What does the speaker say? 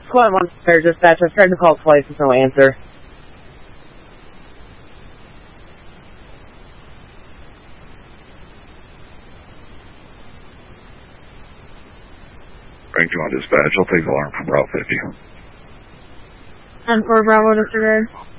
Squad 1 Spare Dispatch. I've tried to call twice with no answer. Rank 2 on dispatch. I'll take the alarm from Route 50. 10-4 Bravo disregard.